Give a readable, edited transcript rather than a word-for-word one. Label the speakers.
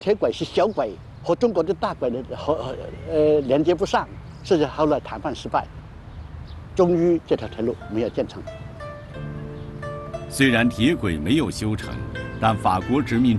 Speaker 1: 铁轨是小轨和中国的大轨的连接不上，所以后来谈判失败，终于这条铁路没有建成。
Speaker 2: 虽然铁轨没有修成，但法国殖民